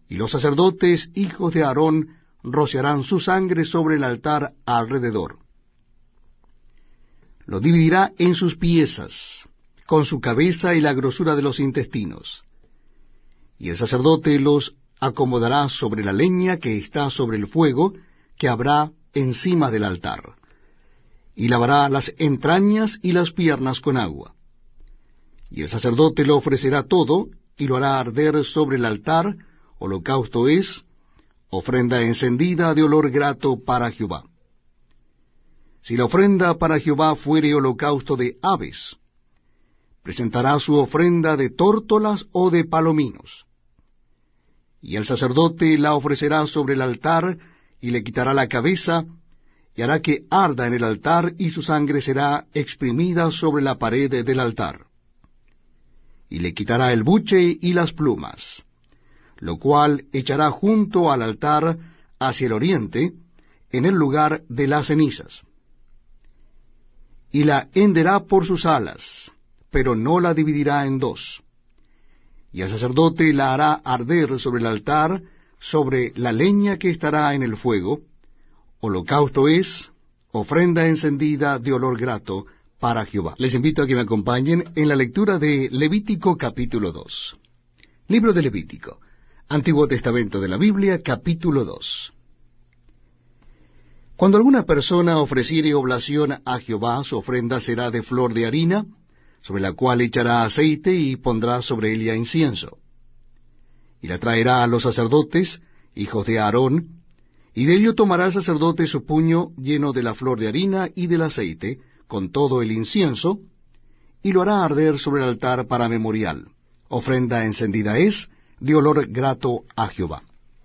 y los sacerdotes, hijos de Aarón, rociarán su sangre sobre el altar alrededor. Lo dividirá en sus piezas, con su cabeza y la grosura de los intestinos. Y el sacerdote los acomodará sobre la leña que está sobre el fuego, que habrá encima del altar, y lavará las entrañas y las piernas con agua. Y el sacerdote lo ofrecerá todo, y lo hará arder sobre el altar. Holocausto es, ofrenda encendida de olor grato para Jehová. Si la ofrenda para Jehová fuere holocausto de aves, presentará su ofrenda de tórtolas o de palominos. Y el sacerdote la ofrecerá sobre el altar, y le quitará la cabeza, y hará que arda en el altar, y su sangre será exprimida sobre la pared del altar. Y le quitará el buche y las plumas, lo cual echará junto al altar hacia el oriente, en el lugar de las cenizas. Y la henderá por sus alas, pero no la dividirá en dos. Y el sacerdote la hará arder sobre el altar, sobre la leña que estará en el fuego. Holocausto es, ofrenda encendida de olor grato para Jehová. Les invito a que me acompañen en la lectura de Levítico capítulo 2. Libro de Levítico, Antiguo Testamento de la Biblia, capítulo 2. Cuando alguna persona ofreciere oblación a Jehová, su ofrenda será de flor de harina, sobre la cual echará aceite y pondrá sobre ella incienso. Y la traerá a los sacerdotes, hijos de Aarón, y de ello tomará el sacerdote su puño lleno de la flor de harina y del aceite, con todo el incienso, y lo hará arder sobre el altar para memorial. Ofrenda encendida es, de olor grato a Jehová.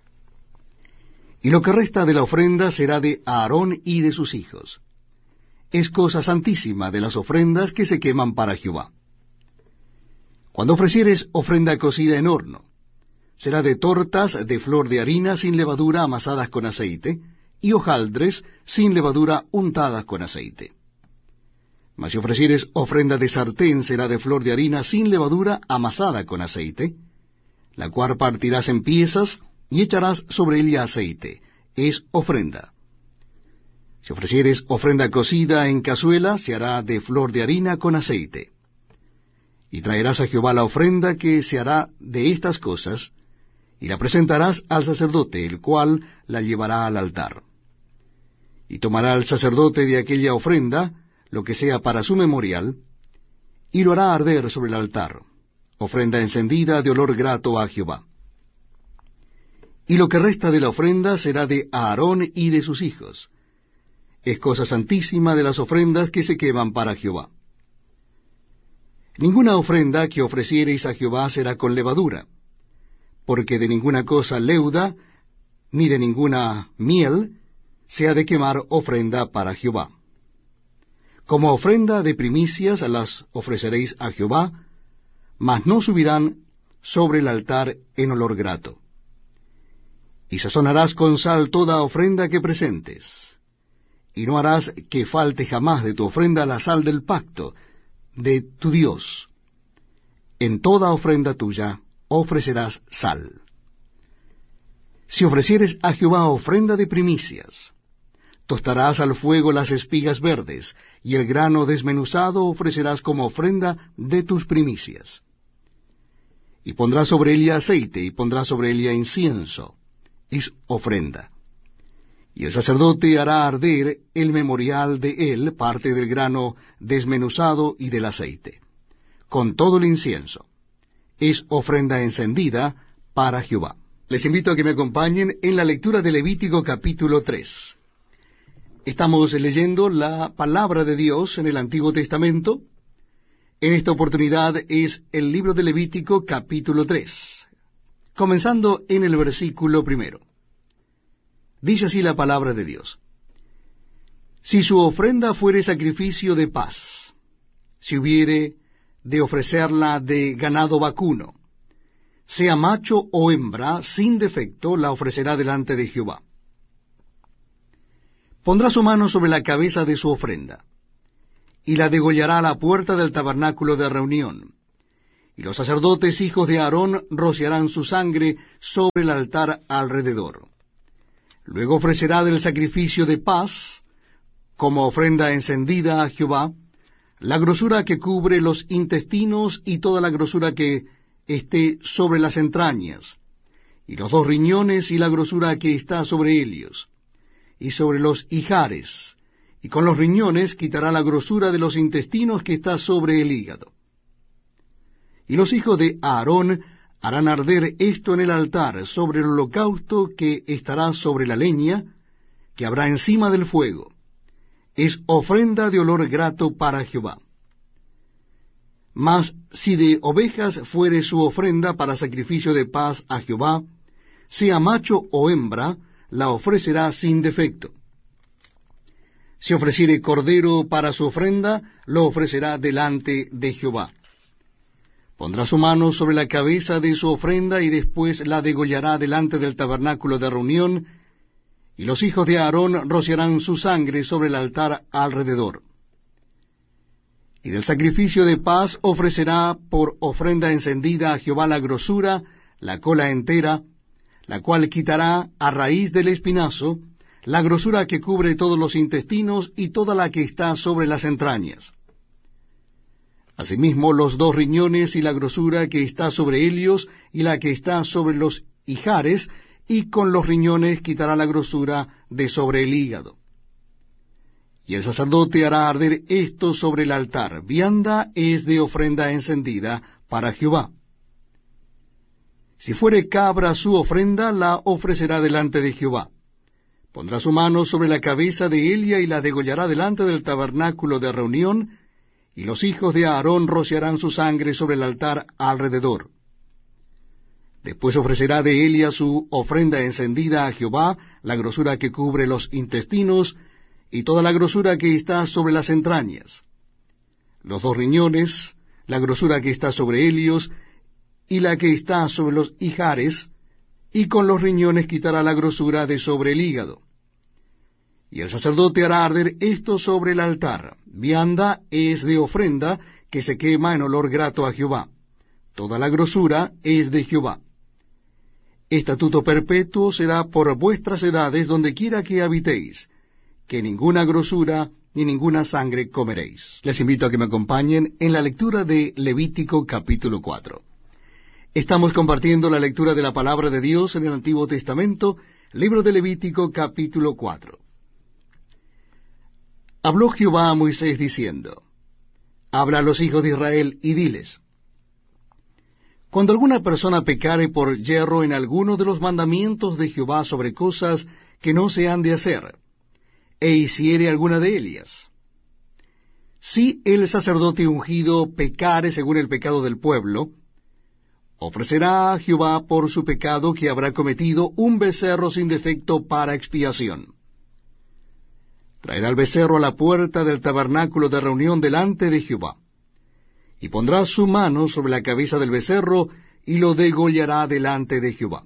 Y lo que resta de la ofrenda será de Aarón y de sus hijos. Es cosa santísima de las ofrendas que se queman para Jehová. Cuando ofrecieres ofrenda cocida en horno, será de tortas de flor de harina sin levadura amasadas con aceite, y hojaldres sin levadura untadas con aceite. Mas si ofrecieres ofrenda de sartén, será de flor de harina sin levadura amasada con aceite, la cual partirás en piezas, y echarás sobre ella aceite. Es ofrenda. Si ofrecieres ofrenda cocida en cazuela, se hará de flor de harina con aceite. Y traerás a Jehová la ofrenda que se hará de estas cosas, y la presentarás al sacerdote, el cual la llevará al altar. Y tomará el sacerdote de aquella ofrenda, lo que sea para su memorial, y lo hará arder sobre el altar, ofrenda encendida de olor grato a Jehová. Y lo que resta de la ofrenda será de Aarón y de sus hijos. Es cosa santísima de las ofrendas que se queman para Jehová. Ninguna ofrenda que ofreciereis a Jehová será con levadura, porque de ninguna cosa leuda, ni de ninguna miel, se ha de quemar ofrenda para Jehová. Como ofrenda de primicias las ofreceréis a Jehová, mas no subirán sobre el altar en olor grato. Y sazonarás con sal toda ofrenda que presentes, y no harás que falte jamás de tu ofrenda la sal del pacto de tu Dios. En toda ofrenda tuya ofrecerás sal. Si ofrecieres a Jehová ofrenda de primicias, tostarás al fuego las espigas verdes, y el grano desmenuzado ofrecerás como ofrenda de tus primicias. Y pondrás sobre ella aceite, y pondrás sobre ella incienso. Es ofrenda. Y el sacerdote hará arder el memorial de él, parte del grano desmenuzado y del aceite, con todo el incienso. Es ofrenda encendida para Jehová. Les invito a que me acompañen en la lectura de Levítico capítulo 3. Estamos leyendo la palabra de Dios en el Antiguo Testamento. En esta oportunidad es el libro de Levítico capítulo 3, comenzando en el versículo 1. Dice así la palabra de Dios: Si su ofrenda fuere sacrificio de paz, si hubiere de ofrecerla de ganado vacuno, sea macho o hembra, sin defecto, la ofrecerá delante de Jehová. Pondrá su mano sobre la cabeza de su ofrenda, y la degollará a la puerta del tabernáculo de reunión, Y los sacerdotes hijos de Aarón rociarán su sangre sobre el altar alrededor. Luego ofrecerá del sacrificio de paz, como ofrenda encendida a Jehová, la grosura que cubre los intestinos y toda la grosura que esté sobre las entrañas, y los 2 riñones y la grosura que está sobre ellos, y sobre los ijares, y con los riñones quitará la grosura de los intestinos que está sobre el hígado. Y los hijos de Aarón harán arder esto en el altar sobre el holocausto que estará sobre la leña, que habrá encima del fuego. Es ofrenda de olor grato para Jehová. Mas si de ovejas fuere su ofrenda para sacrificio de paz a Jehová, sea macho o hembra, la ofrecerá sin defecto. Si ofreciere cordero para su ofrenda, lo ofrecerá delante de Jehová. Pondrá su mano sobre la cabeza de su ofrenda y después la degollará delante del tabernáculo de reunión, y los hijos de Aarón rociarán su sangre sobre el altar alrededor. Y del sacrificio de paz ofrecerá por ofrenda encendida a Jehová la grosura, la cola entera, la cual quitará a raíz del espinazo, la grosura que cubre todos los intestinos y toda la que está sobre las entrañas. Asimismo los 2 riñones y la grosura que está sobre ellos y la que está sobre los ijares, y con los riñones quitará la grosura de sobre el hígado. Y el sacerdote hará arder esto sobre el altar. Vianda es de ofrenda encendida para Jehová. Si fuere cabra su ofrenda, la ofrecerá delante de Jehová. Pondrá su mano sobre la cabeza de Elia y la degollará delante del tabernáculo de reunión, y los hijos de Aarón rociarán su sangre sobre el altar alrededor. Después ofrecerá de Elia su ofrenda encendida a Jehová, la grosura que cubre los intestinos, y toda la grosura que está sobre las entrañas, los 2 riñones, la grosura que está sobre ellos, y la que está sobre los ijares, y con los riñones quitará la grosura de sobre el hígado. Y el sacerdote hará arder esto sobre el altar. Vianda es de ofrenda que se quema en olor grato a Jehová. Toda la grosura es de Jehová. Estatuto perpetuo será por vuestras edades donde quiera que habitéis, que ninguna grosura ni ninguna sangre comeréis. Les invito a que me acompañen en la lectura de Levítico capítulo 4. Estamos compartiendo la lectura de la palabra de Dios en el Antiguo Testamento, libro de Levítico capítulo 4. Habló Jehová a Moisés diciendo: Habla a los hijos de Israel y diles: Cuando alguna persona pecare por yerro en alguno de los mandamientos de Jehová sobre cosas que no se han de hacer, e hiciere alguna de ellas, si el sacerdote ungido pecare según el pecado del pueblo, ofrecerá a Jehová por su pecado que habrá cometido un becerro sin defecto para expiación. Traerá el becerro a la puerta del tabernáculo de reunión delante de Jehová, y pondrá su mano sobre la cabeza del becerro, y lo degollará delante de Jehová.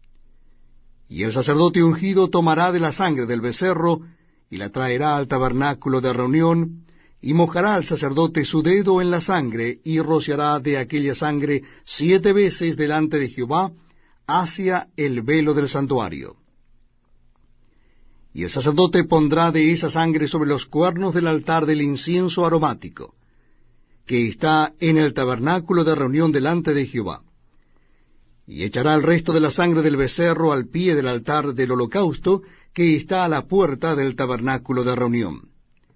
Y el sacerdote ungido tomará de la sangre del becerro, y la traerá al tabernáculo de reunión, y mojará al sacerdote su dedo en la sangre, y rociará de aquella sangre 7 veces delante de Jehová, hacia el velo del santuario. Y el sacerdote pondrá de esa sangre sobre los cuernos del altar del incienso aromático, que está en el tabernáculo de reunión delante de Jehová. Y echará el resto de la sangre del becerro al pie del altar del holocausto, que está a la puerta del tabernáculo de reunión.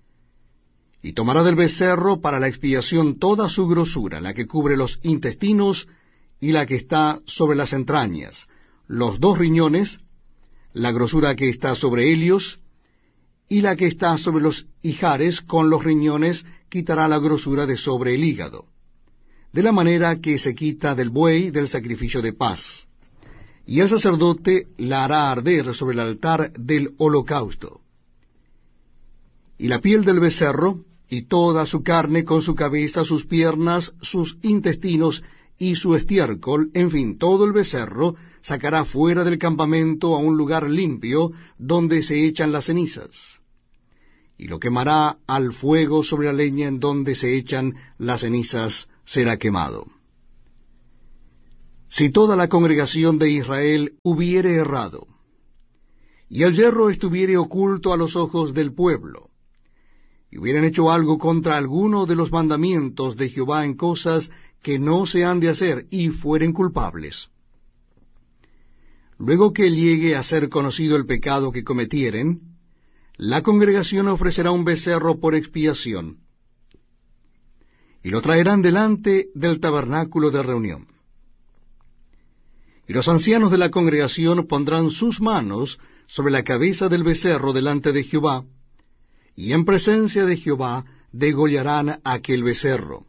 Y tomará del becerro para la expiación toda su grosura, la que cubre los intestinos y la que está sobre las entrañas, los 2 riñones, la grosura que está sobre ellos, y la que está sobre los ijares, con los riñones quitará la grosura de sobre el hígado, de la manera que se quita del buey del sacrificio de paz. Y el sacerdote la hará arder sobre el altar del holocausto. Y la piel del becerro, y toda su carne con su cabeza, sus piernas, sus intestinos y su estiércol, en fin, todo el becerro, sacará fuera del campamento a un lugar limpio, donde se echan las cenizas. Y lo quemará al fuego sobre la leña en donde se echan las cenizas será quemado. Si toda la congregación de Israel hubiere errado, y el yerro estuviere oculto a los ojos del pueblo, y hubieran hecho algo contra alguno de los mandamientos de Jehová en cosas que no se han de hacer, y fueren culpables, luego que llegue a ser conocido el pecado que cometieren, la congregación ofrecerá un becerro por expiación, y lo traerán delante del tabernáculo de reunión. Y los ancianos de la congregación pondrán sus manos sobre la cabeza del becerro delante de Jehová, y en presencia de Jehová degollarán aquel becerro.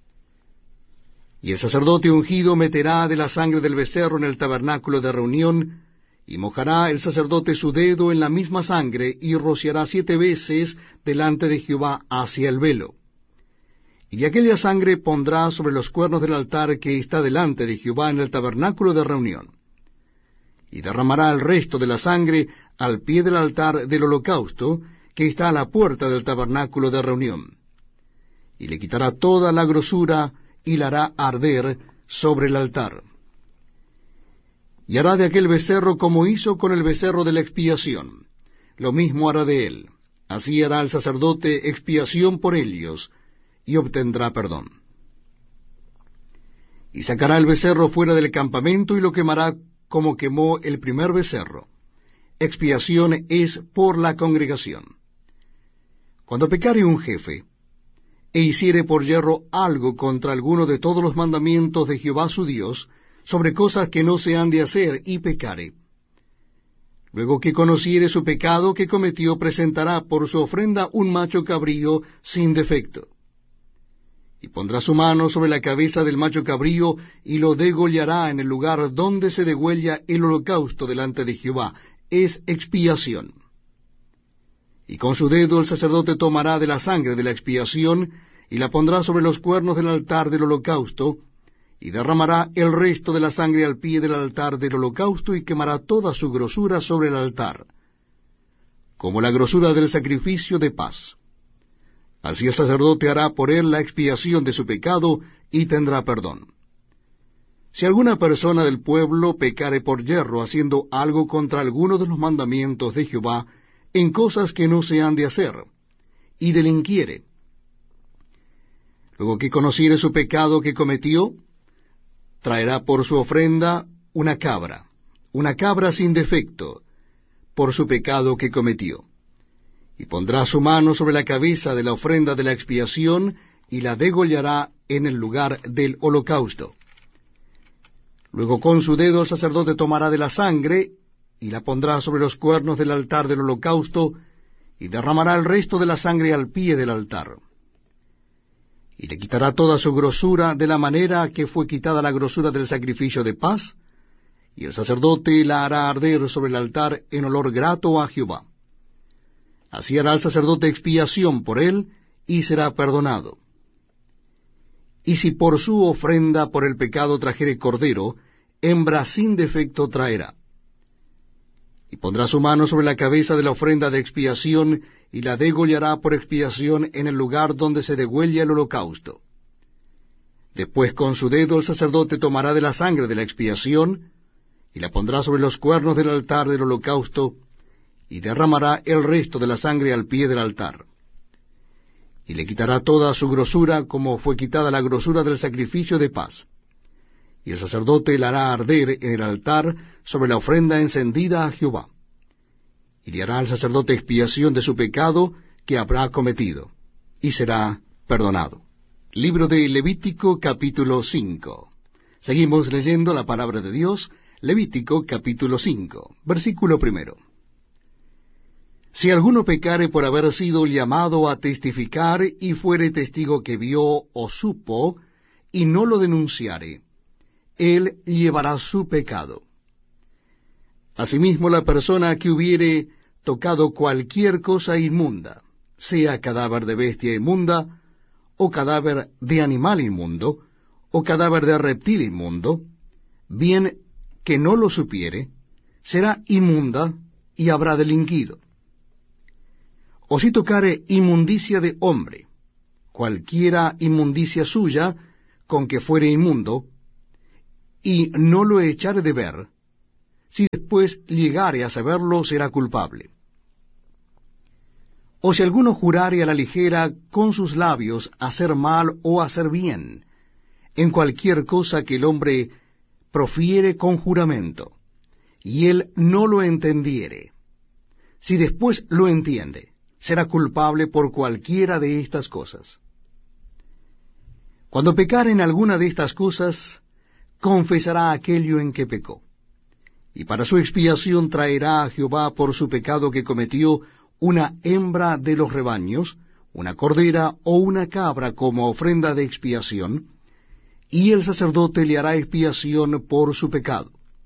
Y el sacerdote ungido meterá de la sangre del becerro en el tabernáculo de reunión, y mojará el sacerdote su dedo en la misma sangre, y rociará 7 veces delante de Jehová hacia el velo. Y de aquella sangre pondrá sobre los cuernos del altar que está delante de Jehová en el tabernáculo de reunión. Y derramará el resto de la sangre al pie del altar del holocausto, que está a la puerta del tabernáculo de reunión. Y le quitará toda la grosura, y la hará arder sobre el altar. Y hará de aquel becerro como hizo con el becerro de la expiación. Lo mismo hará de él. Así hará el sacerdote expiación por ellos, y obtendrá perdón. Y sacará el becerro fuera del campamento, y lo quemará como quemó el primer becerro. Expiación es por la congregación. Cuando pecare un jefe, e hiciere por yerro algo contra alguno de todos los mandamientos de Jehová su Dios, sobre cosas que no se han de hacer, y pecare, luego que conociere su pecado que cometió, presentará por su ofrenda un macho cabrío sin defecto. Y pondrá su mano sobre la cabeza del macho cabrío, y lo degollará en el lugar donde se degüella el holocausto delante de Jehová. Es expiación. Y con su dedo el sacerdote tomará de la sangre de la expiación, y la pondrá sobre los cuernos del altar del holocausto, y derramará el resto de la sangre al pie del altar del holocausto, y quemará toda su grosura sobre el altar, como la grosura del sacrificio de paz. Así el sacerdote hará por él la expiación de su pecado, y tendrá perdón. Si alguna persona del pueblo pecare por yerro, haciendo algo contra alguno de los mandamientos de Jehová, en cosas que no se han de hacer, y delinquiere, luego que conociere su pecado que cometió, traerá por su ofrenda una cabra sin defecto, por su pecado que cometió, y pondrá su mano sobre la cabeza de la ofrenda de la expiación, y la degollará en el lugar del holocausto. Luego con su dedo el sacerdote tomará de la sangre, y la pondrá sobre los cuernos del altar del holocausto, y derramará el resto de la sangre al pie del altar. Y le quitará toda su grosura de la manera que fue quitada la grosura del sacrificio de paz, y el sacerdote la hará arder sobre el altar en olor grato a Jehová. Así hará el sacerdote expiación por él, y será perdonado. Y si por su ofrenda por el pecado trajere cordero, hembra sin defecto traerá. Y pondrá su mano sobre la cabeza de la ofrenda de expiación, y la degollará por expiación en el lugar donde se degüella el holocausto. Después con su dedo el sacerdote tomará de la sangre de la expiación, y la pondrá sobre los cuernos del altar del holocausto, y derramará el resto de la sangre al pie del altar. Y le quitará toda su grosura, como fue quitada la grosura del sacrificio de paz. Y el sacerdote la hará arder en el altar sobre la ofrenda encendida a Jehová. Y le hará al sacerdote expiación de su pecado que habrá cometido, y será perdonado. Libro de Levítico, capítulo 5. Seguimos leyendo la palabra de Dios, Levítico, capítulo 5, versículo 1. Si alguno pecare por haber sido llamado a testificar, y fuere testigo que vio o supo, y no lo denunciare, él llevará su pecado. Asimismo, la persona que hubiere tocado cualquier cosa inmunda, sea cadáver de bestia inmunda, o cadáver de animal inmundo, o cadáver de reptil inmundo, bien que no lo supiere, será inmunda y habrá delinquido. O si tocare inmundicia de hombre, cualquiera inmundicia suya con que fuere inmundo, y no lo echare de ver, si después llegare a saberlo, será culpable. O si alguno jurare a la ligera con sus labios hacer mal o hacer bien, en cualquier cosa que el hombre profiere con juramento, y él no lo entendiere, si después lo entiende, será culpable por cualquiera de estas cosas. Cuando pecare en alguna de estas cosas, confesará aquello en que pecó, y para su expiación traerá a Jehová por su pecado que cometió una hembra de los rebaños, una cordera o una cabra como ofrenda de expiación, y el sacerdote le hará expiación por su pecado.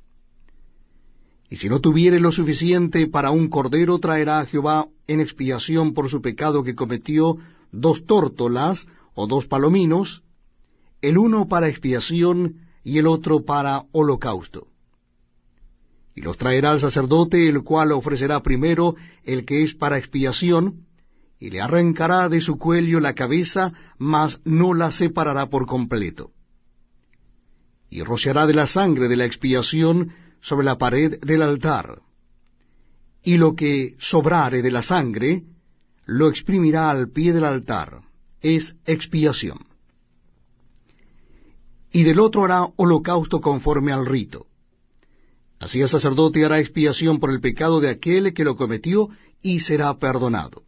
Y si no tuviere lo suficiente para un cordero, traerá a Jehová en expiación por su pecado que cometió 2 tórtolas o 2 palominos, el uno para expiación y el otro para holocausto. Y los traerá al sacerdote, el cual ofrecerá primero el que es para expiación, y le arrancará de su cuello la cabeza, mas no la separará por completo. Y rociará de la sangre de la expiación sobre la pared del altar, y lo que sobrare de la sangre lo exprimirá al pie del altar, es expiación. Y del otro hará holocausto conforme al rito. Así el sacerdote hará expiación por el pecado de aquel que lo cometió, y será perdonado.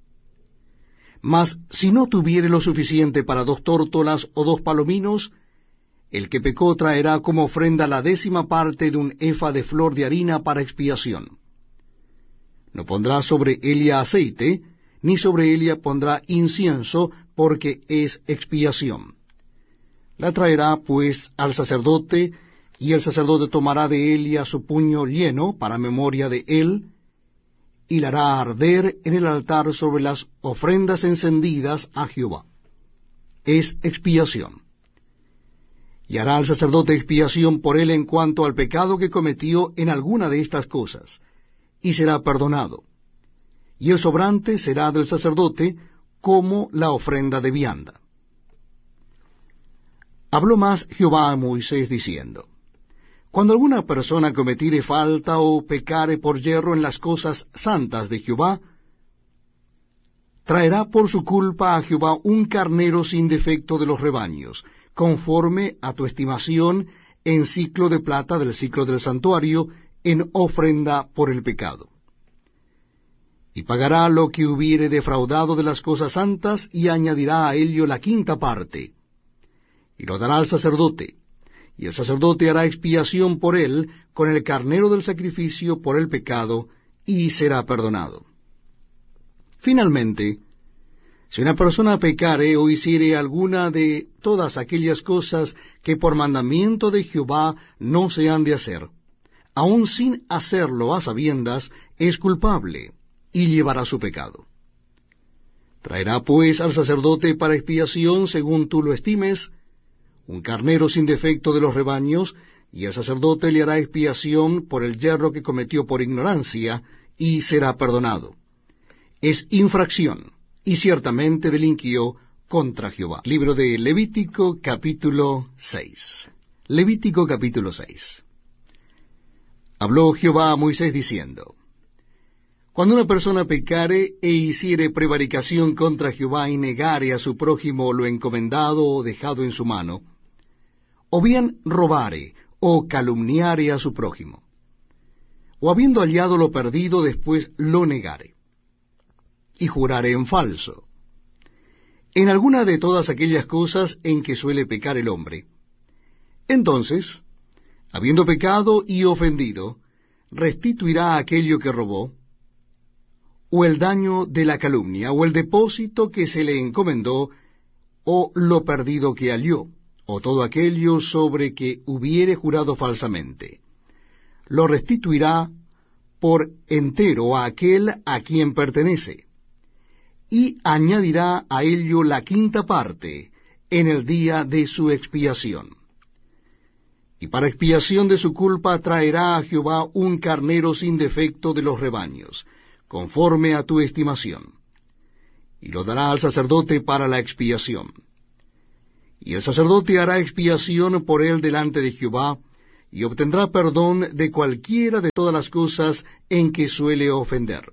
Mas si no tuviere lo suficiente para 2 tórtolas o 2 palominos, el que pecó traerá como ofrenda la 10ª parte de un efa de flor de harina para expiación. No pondrá sobre ella aceite, ni sobre ella pondrá incienso, porque es expiación. La traerá pues al sacerdote, y el sacerdote tomará de ella su puño lleno para memoria de él, y la hará arder en el altar sobre las ofrendas encendidas a Jehová. Es expiación. Y hará el sacerdote expiación por él en cuanto al pecado que cometió en alguna de estas cosas, y será perdonado. Y el sobrante será del sacerdote como la ofrenda de vianda. Habló más Jehová a Moisés diciendo: Cuando alguna persona cometiere falta o pecare por yerro en las cosas santas de Jehová, traerá por su culpa a Jehová un carnero sin defecto de los rebaños, conforme a tu estimación, en siclo de plata del siclo del santuario, en ofrenda por el pecado. Y pagará lo que hubiere defraudado de las cosas santas, y añadirá a ello la 5ª parte, y lo dará al sacerdote, y el sacerdote hará expiación por él con el carnero del sacrificio por el pecado, y será perdonado. Finalmente, si una persona pecare o hiciere alguna de todas aquellas cosas que por mandamiento de Jehová no se han de hacer, aun sin hacerlo a sabiendas, es culpable, y llevará su pecado. Traerá pues al sacerdote para expiación, según tú lo estimes, un carnero sin defecto de los rebaños, y el sacerdote le hará expiación por el yerro que cometió por ignorancia, y será perdonado. Es infracción, y ciertamente delinquió contra Jehová. Libro de Levítico, capítulo 6. Levítico, capítulo 6. Habló Jehová a Moisés diciendo: Cuando una persona pecare e hiciere prevaricación contra Jehová y negare a su prójimo lo encomendado o dejado en su mano, o bien robare o calumniare a su prójimo, o habiendo hallado lo perdido después lo negare, y jurare en falso, en alguna de todas aquellas cosas en que suele pecar el hombre, entonces, habiendo pecado y ofendido, restituirá aquello que robó, o el daño de la calumnia, o el depósito que se le encomendó, o lo perdido que halló, o todo aquello sobre que hubiere jurado falsamente. Lo restituirá por entero a aquel a quien pertenece, y añadirá a ello la 5ª parte en el día de su expiación. Y para expiación de su culpa traerá a Jehová un carnero sin defecto de los rebaños, conforme a tu estimación, y lo dará al sacerdote para la expiación. Y el sacerdote hará expiación por él delante de Jehová, y obtendrá perdón de cualquiera de todas las cosas en que suele ofender.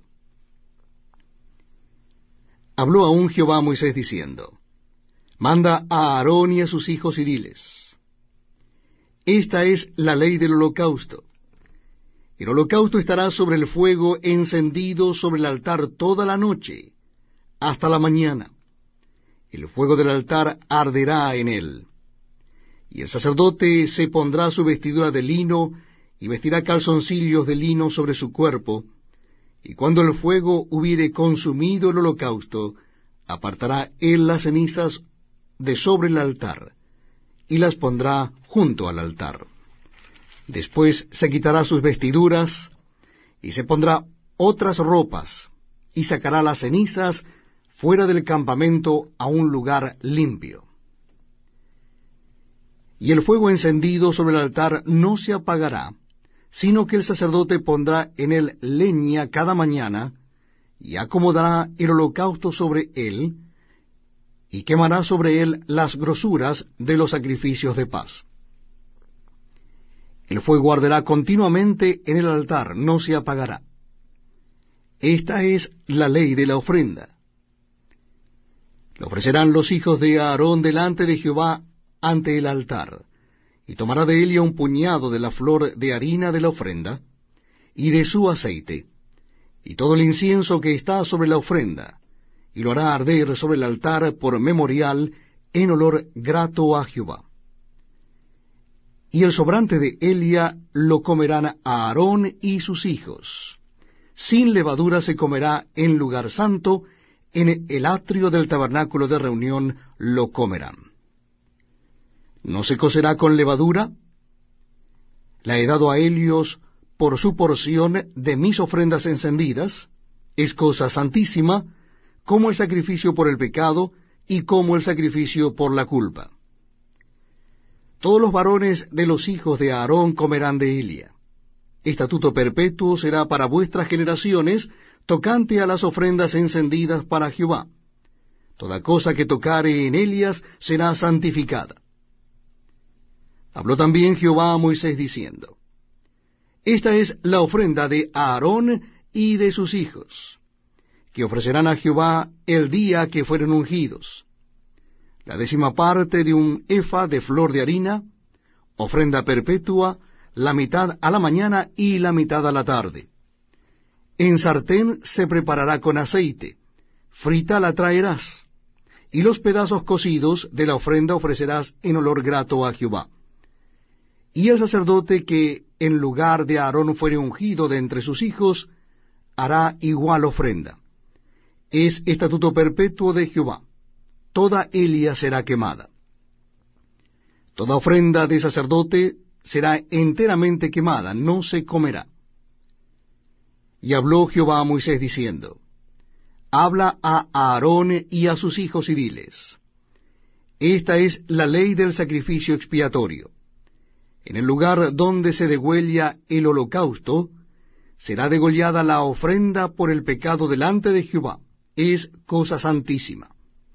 Habló aún Jehová a Moisés diciendo, Manda a Aarón y a sus hijos y diles, Esta es la ley del holocausto. El holocausto estará sobre el fuego encendido sobre el altar toda la noche, hasta la mañana. El fuego del altar arderá en él. Y el sacerdote se pondrá su vestidura de lino, y vestirá calzoncillos de lino sobre su cuerpo, y cuando el fuego hubiere consumido el holocausto, apartará él las cenizas de sobre el altar, y las pondrá junto al altar. Después se quitará sus vestiduras, y se pondrá otras ropas, y sacará las cenizas fuera del campamento a un lugar limpio. Y el fuego encendido sobre el altar no se apagará, sino que el sacerdote pondrá en él leña cada mañana, y acomodará el holocausto sobre él, y quemará sobre él las grosuras de los sacrificios de paz. El fuego arderá continuamente en el altar, no se apagará. Esta es la ley de la ofrenda. Lo ofrecerán los hijos de Aarón delante de Jehová ante el altar, y tomará de ella un puñado de la flor de harina de la ofrenda, y de su aceite, y todo el incienso que está sobre la ofrenda, y lo hará arder sobre el altar por memorial en olor grato a Jehová. Y el sobrante de Elia lo comerán Aarón y sus hijos. Sin levadura se comerá en lugar santo, en el atrio del tabernáculo de reunión lo comerán. ¿No se cocerá con levadura? La he dado a Helios por su porción de mis ofrendas encendidas, es cosa santísima, como el sacrificio por el pecado y como el sacrificio por la culpa. Todos los varones de los hijos de Aarón comerán de ella. Estatuto perpetuo será para vuestras generaciones, tocante a las ofrendas encendidas para Jehová. Toda cosa que tocare en ellas será santificada. Habló también Jehová a Moisés diciendo, Esta es la ofrenda de Aarón y de sus hijos, que ofrecerán a Jehová el día que fueren ungidos. La 10ª parte de un efa de flor de harina, ofrenda perpetua, la mitad a la mañana y la mitad a la tarde. En sartén se preparará con aceite, frita la traerás, y los pedazos cocidos de la ofrenda ofrecerás en olor grato a Jehová. Y el sacerdote que en lugar de Aarón fuere ungido de entre sus hijos, hará igual ofrenda. Es estatuto perpetuo de Jehová. Toda ella será quemada. Toda ofrenda de sacerdote será enteramente quemada, no se comerá. Y habló Jehová a Moisés diciendo, Habla a Aarón y a sus hijos y diles, Esta es la ley del sacrificio expiatorio. En el lugar donde se degüella el holocausto, será degollada la ofrenda por el pecado delante de Jehová. Es cosa santísima.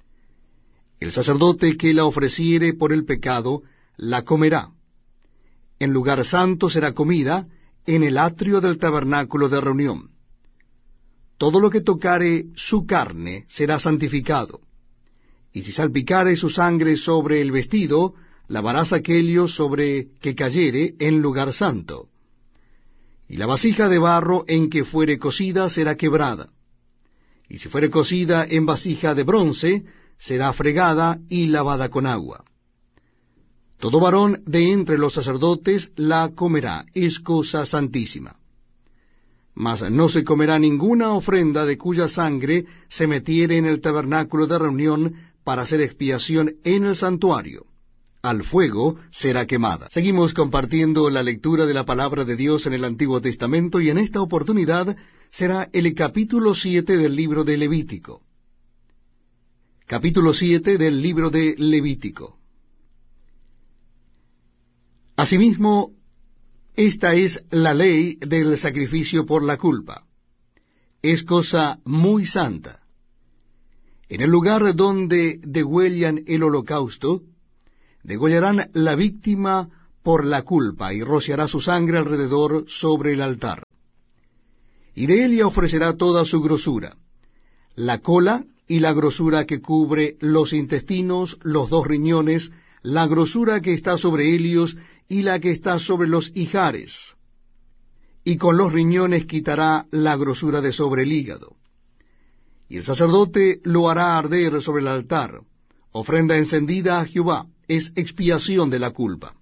El sacerdote que la ofreciere por el pecado, la comerá. En lugar santo será comida, en el atrio del tabernáculo de reunión. Todo lo que tocare su carne será santificado. Y si salpicare su sangre sobre el vestido, lavarás aquello sobre que cayere en lugar santo. Y la vasija de barro en que fuere cocida será quebrada. Y si fuere cocida en vasija de bronce, será fregada y lavada con agua. Todo varón de entre los sacerdotes la comerá, es cosa santísima. Mas no se comerá ninguna ofrenda de cuya sangre se metiere en el tabernáculo de reunión para hacer expiación en el santuario. Al fuego será quemada. Seguimos compartiendo la lectura de la palabra de Dios en el Antiguo Testamento y en esta oportunidad será el capítulo 7 del libro de Levítico. Capítulo 7 del libro de Levítico. Asimismo, esta es la ley del sacrificio por la culpa. Es cosa muy santa. En el lugar donde degüellan el holocausto, degollarán la víctima por la culpa, y rociará su sangre alrededor sobre el altar. Y de ella ofrecerá toda su grosura, la cola y la grosura que cubre los intestinos, los 2 riñones, la grosura que está sobre ellos y la que está sobre los ijares. Y con los riñones quitará la grosura de sobre el hígado. Y el sacerdote lo hará arder sobre el altar, ofrenda encendida a Jehová, es expiación de la culpa.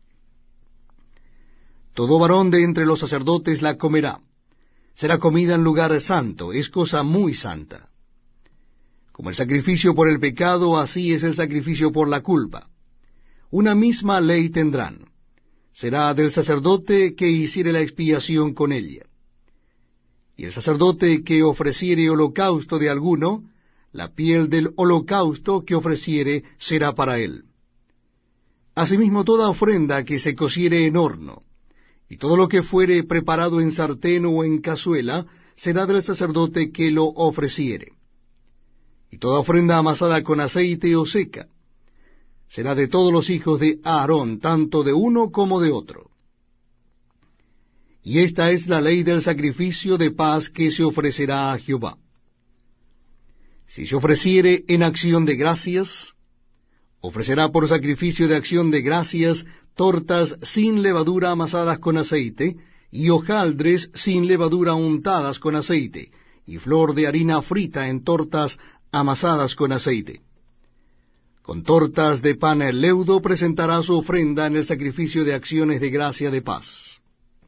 Todo varón de entre los sacerdotes la comerá. Será comida en lugar santo, es cosa muy santa. Como el sacrificio por el pecado, así es el sacrificio por la culpa. Una misma ley tendrán. Será del sacerdote que hiciere la expiación con ella. Y el sacerdote que ofreciere holocausto de alguno, la piel del holocausto que ofreciere será para él. Asimismo toda ofrenda que se cociere en horno, y todo lo que fuere preparado en sartén o en cazuela, será del sacerdote que lo ofreciere. Y toda ofrenda amasada con aceite o seca, será de todos los hijos de Aarón, tanto de uno como de otro. Y esta es la ley del sacrificio de paz que se ofrecerá a Jehová. Si se ofreciere en acción de gracias, ofrecerá por sacrificio de acción de gracias tortas sin levadura amasadas con aceite, y hojaldres sin levadura untadas con aceite, y flor de harina frita en tortas amasadas con aceite. Con tortas de pan leudo presentará su ofrenda en el sacrificio de acciones de gracia de paz.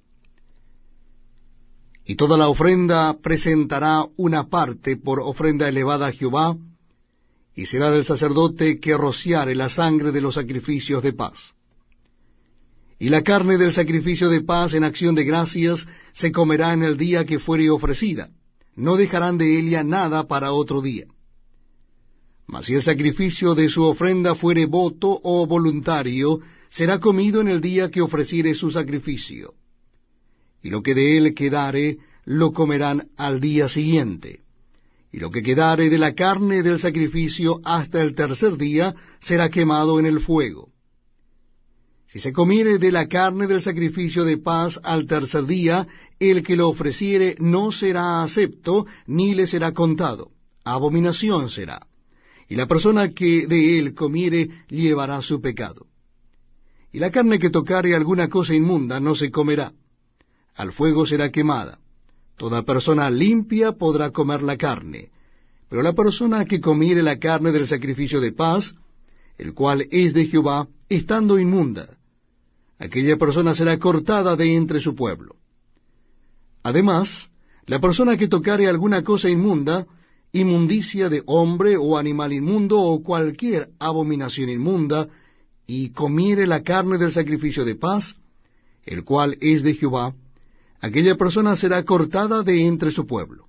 Y toda la ofrenda presentará una parte por ofrenda elevada a Jehová, y será del sacerdote que rociare la sangre de los sacrificios de paz. Y la carne del sacrificio de paz en acción de gracias se comerá en el día que fuere ofrecida, no dejarán de ella nada para otro día. Mas si el sacrificio de su ofrenda fuere voto o voluntario, será comido en el día que ofreciere su sacrificio. Y lo que de él quedare, lo comerán al día siguiente. Y lo que quedare de la carne del sacrificio hasta el tercer día, será quemado en el fuego. Si se comiere de la carne del sacrificio de paz al tercer día, el que lo ofreciere no será acepto, ni le será contado. Abominación será. Y la persona que de él comiere llevará su pecado. Y la carne que tocare alguna cosa inmunda no se comerá. Al fuego será quemada. Toda persona limpia podrá comer la carne. Pero la persona que comiere la carne del sacrificio de paz, el cual es de Jehová, estando inmunda, aquella persona será cortada de entre su pueblo. Además, la persona que tocare alguna cosa inmunda, inmundicia de hombre o animal inmundo o cualquier abominación inmunda, y comiere la carne del sacrificio de paz, el cual es de Jehová, aquella persona será cortada de entre su pueblo.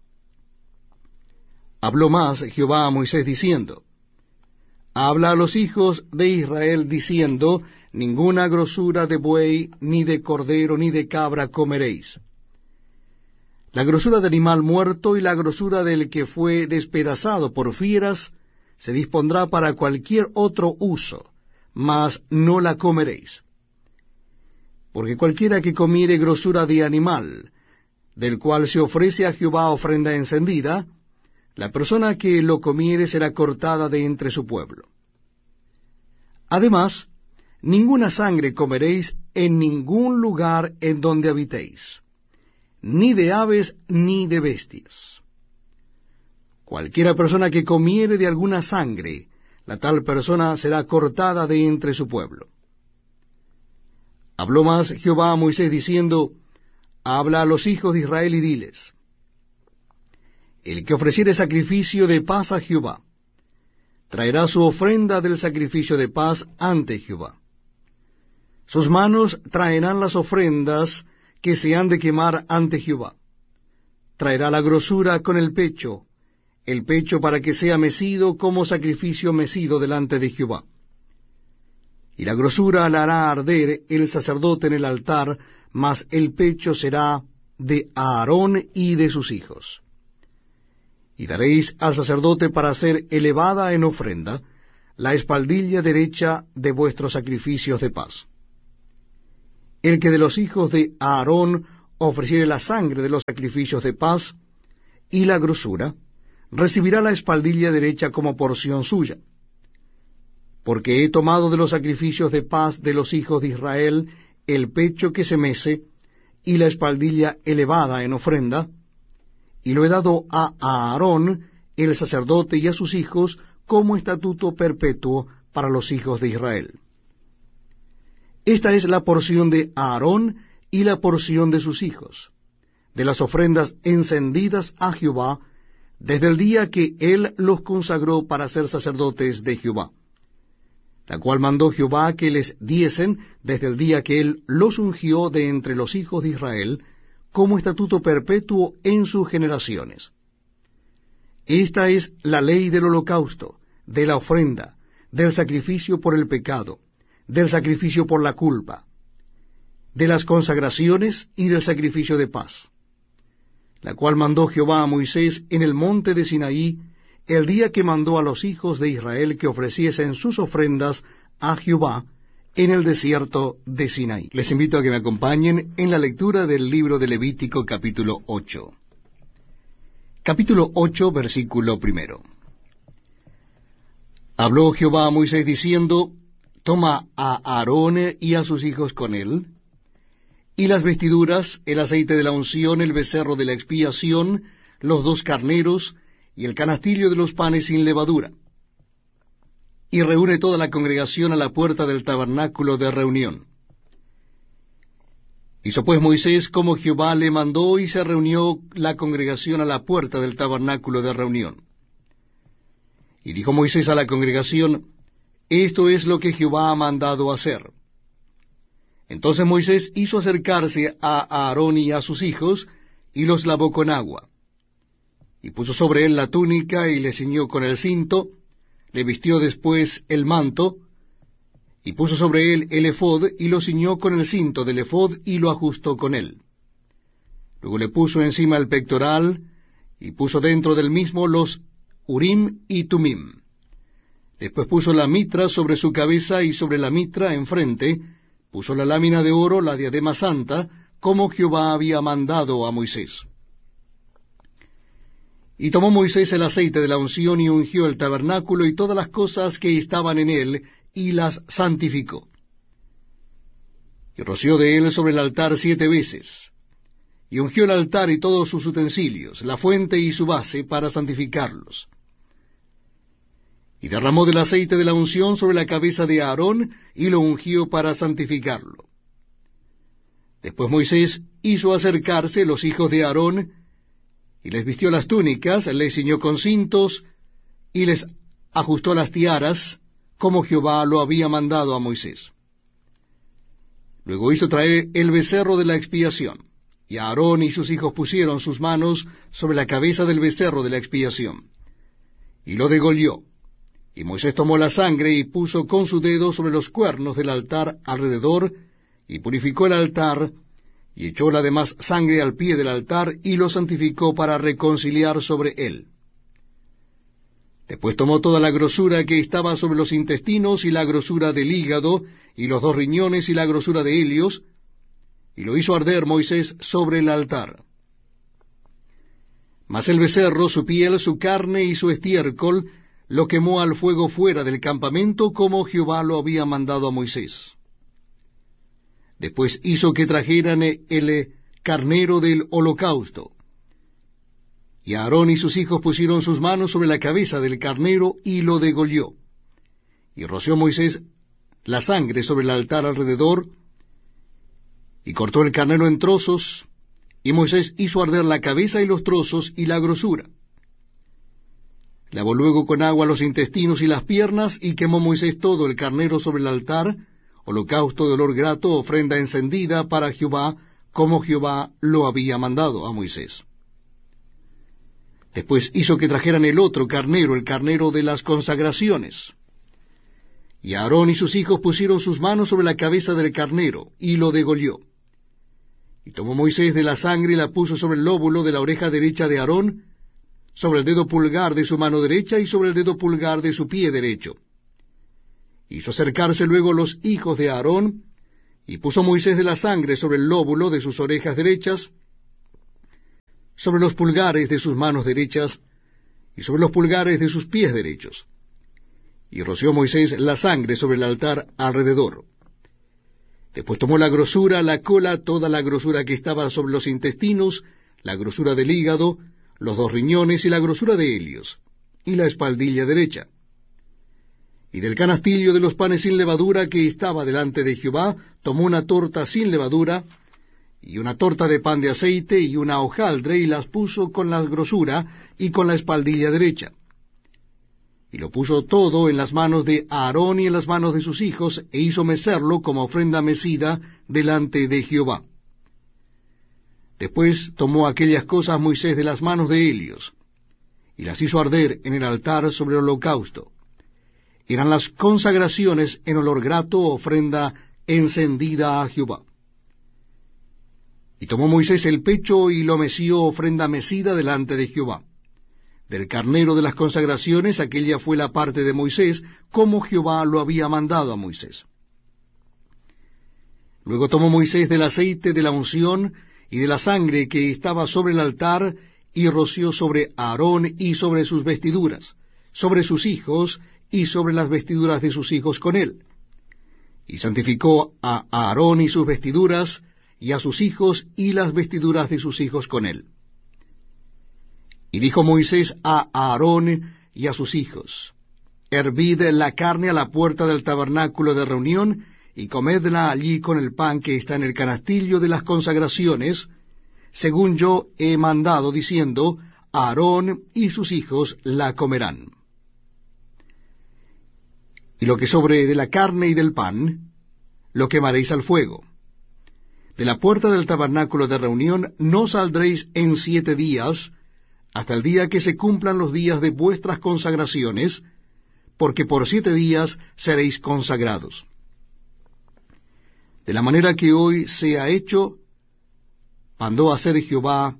Habló más Jehová a Moisés diciendo, habla a los hijos de Israel diciendo, ninguna grosura de buey, ni de cordero, ni de cabra comeréis. La grosura de animal muerto y la grosura del que fue despedazado por fieras se dispondrá para cualquier otro uso, mas no la comeréis. Porque cualquiera que comiere grosura de animal, del cual se ofrece a Jehová ofrenda encendida, la persona que lo comiere será cortada de entre su pueblo. Además, ninguna sangre comeréis en ningún lugar en donde habitéis, ni de aves ni de bestias. Cualquiera persona que comiere de alguna sangre, la tal persona será cortada de entre su pueblo. Habló más Jehová a Moisés diciendo, habla a los hijos de Israel y diles, el que ofreciere sacrificio de paz a Jehová, traerá su ofrenda del sacrificio de paz ante Jehová. Sus manos traerán las ofrendas que se han de quemar ante Jehová. Traerá la grosura con el pecho para que sea mecido como sacrificio mecido delante de Jehová. Y la grosura la hará arder el sacerdote en el altar, mas el pecho será de Aarón y de sus hijos. Y daréis al sacerdote para ser elevada en ofrenda la espaldilla derecha de vuestros sacrificios de paz. El que de los hijos de Aarón ofreciere la sangre de los sacrificios de paz y la grosura, recibirá la espaldilla derecha como porción suya. Porque he tomado de los sacrificios de paz de los hijos de Israel el pecho que se mece y la espaldilla elevada en ofrenda, y lo he dado a Aarón, el sacerdote, y a sus hijos, como estatuto perpetuo para los hijos de Israel. Esta es la porción de Aarón y la porción de sus hijos, de las ofrendas encendidas a Jehová, desde el día que él los consagró para ser sacerdotes de Jehová, la cual mandó Jehová que les diesen desde el día que él los ungió de entre los hijos de Israel, como estatuto perpetuo en sus generaciones. Esta es la ley del holocausto, de la ofrenda, del sacrificio por el pecado, del sacrificio por la culpa, de las consagraciones y del sacrificio de paz, la cual mandó Jehová a Moisés en el monte de Sinaí, el día que mandó a los hijos de Israel que ofreciesen sus ofrendas a Jehová en el desierto de Sinaí. Les invito a que me acompañen en la lectura del libro de Levítico capítulo 8. Capítulo 8, versículo 1. Habló Jehová a Moisés diciendo, toma a Aarón y a sus hijos con él, y las vestiduras, el aceite de la unción, el becerro de la expiación, los 2 carneros, y el canastillo de los panes sin levadura. Y reúne toda la congregación a la puerta del tabernáculo de reunión. Hizo pues Moisés como Jehová le mandó, y se reunió la congregación a la puerta del tabernáculo de reunión. Y dijo Moisés a la congregación, esto es lo que Jehová ha mandado hacer. Entonces Moisés hizo acercarse a Aarón y a sus hijos, y los lavó con agua. Y puso sobre él la túnica, y le ciñó con el cinto, le vistió después el manto, y puso sobre él el ephod, y lo ciñó con el cinto del ephod, y lo ajustó con él. Luego le puso encima el pectoral, y puso dentro del mismo los Urim y Tumim. Después puso la mitra sobre su cabeza, y sobre la mitra enfrente puso la lámina de oro, la diadema santa, como Jehová había mandado a Moisés. Y tomó Moisés el aceite de la unción, y ungió el tabernáculo y todas las cosas que estaban en él, y las santificó. Y roció de él sobre el altar 7 veces, y ungió el altar y todos sus utensilios, la fuente y su base, para santificarlos. Y derramó del aceite de la unción sobre la cabeza de Aarón, y lo ungió para santificarlo. Después Moisés hizo acercarse los hijos de Aarón, y les vistió las túnicas, les ciñó con cintos, y les ajustó las tiaras, como Jehová lo había mandado a Moisés. Luego hizo traer el becerro de la expiación, y Aarón y sus hijos pusieron sus manos sobre la cabeza del becerro de la expiación, y lo degolló. Y Moisés tomó la sangre y puso con su dedo sobre los cuernos del altar alrededor, y purificó el altar, y echó la demás sangre al pie del altar, y lo santificó para reconciliar sobre él. Después tomó toda la grosura que estaba sobre los intestinos, y la grosura del hígado, y los 2 riñones, y la grosura de Helios, y lo hizo arder Moisés sobre el altar. Mas el becerro, su piel, su carne y su estiércol, lo quemó al fuego fuera del campamento, como Jehová lo había mandado a Moisés. Después hizo que trajeran el carnero del holocausto. Y Aarón y sus hijos pusieron sus manos sobre la cabeza del carnero, y lo degolló. Y roció Moisés la sangre sobre el altar alrededor, y cortó el carnero en trozos, y Moisés hizo arder la cabeza y los trozos y la grosura. Lavó luego con agua los intestinos y las piernas, y quemó Moisés todo el carnero sobre el altar, holocausto de olor grato, ofrenda encendida para Jehová, como Jehová lo había mandado a Moisés. Después hizo que trajeran el otro carnero, el carnero de las consagraciones. Y Aarón y sus hijos pusieron sus manos sobre la cabeza del carnero, y lo degolló. Y tomó Moisés de la sangre y la puso sobre el lóbulo de la oreja derecha de Aarón, sobre el dedo pulgar de su mano derecha y sobre el dedo pulgar de su pie derecho. Hizo acercarse luego los hijos de Aarón, y puso Moisés de la sangre sobre el lóbulo de sus orejas derechas, sobre los pulgares de sus manos derechas, y sobre los pulgares de sus pies derechos. Y roció Moisés la sangre sobre el altar alrededor. Después tomó la grosura, la cola, toda la grosura que estaba sobre los intestinos, la grosura del hígado, los 2 riñones y la grosura de Helios, y la espaldilla derecha. Y del canastillo de los panes sin levadura que estaba delante de Jehová, tomó una torta sin levadura, y una torta de pan de aceite, y una hojaldre, y las puso con la grosura y con la espaldilla derecha. Y lo puso todo en las manos de Aarón y en las manos de sus hijos, e hizo mecerlo como ofrenda mecida delante de Jehová. Después tomó aquellas cosas Moisés de las manos de Helios, y las hizo arder en el altar sobre el holocausto. Eran las consagraciones en olor grato, ofrenda encendida a Jehová. Y tomó Moisés el pecho y lo meció ofrenda mecida delante de Jehová. Del carnero de las consagraciones, aquella fue la parte de Moisés, como Jehová lo había mandado a Moisés. Luego tomó Moisés del aceite de la unción y de la sangre que estaba sobre el altar, y roció sobre Aarón y sobre sus vestiduras, sobre sus hijos y sobre las vestiduras de sus hijos con él. Y santificó a Aarón y sus vestiduras, y a sus hijos y las vestiduras de sus hijos con él. Y dijo Moisés a Aarón y a sus hijos: Hervid la carne a la puerta del tabernáculo de reunión, y comedla allí con el pan que está en el canastillo de las consagraciones, según yo he mandado, diciendo: Aarón y sus hijos la comerán. Y lo que sobre de la carne y del pan, lo quemaréis al fuego. De la puerta del tabernáculo de reunión no saldréis en 7 días, hasta el día que se cumplan los días de vuestras consagraciones, porque por 7 días seréis consagrados. De la manera que hoy se ha hecho, mandó hacer Jehová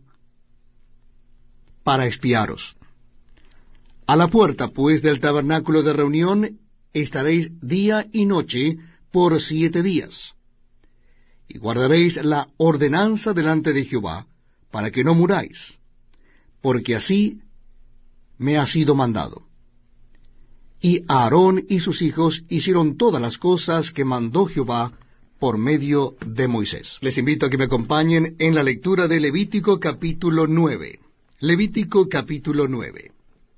para expiaros. A la puerta, pues, del tabernáculo de reunión estaréis día y noche por 7 días. Y guardaréis la ordenanza delante de Jehová, para que no muráis, porque así me ha sido mandado. Y Aarón y sus hijos hicieron todas las cosas que mandó Jehová por medio de Moisés. Les invito a que me acompañen en la lectura de Levítico capítulo 9. Levítico capítulo 9.